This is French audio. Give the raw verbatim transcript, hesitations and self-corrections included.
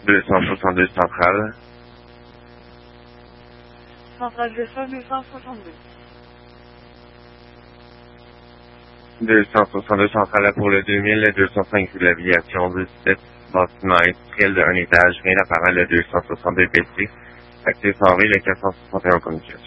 deux cent soixante-deux centrale. Centrale deux cents deux cent soixante-deux. deux cent soixante-deux centrale pour le deux mille deux cent cinq rue de l'Aviation dix-sept, bâtiment industriel de un étage, vient d'appareil le deux cent soixante-deux P C, accessoiré le quatre cent soixante et un en communication.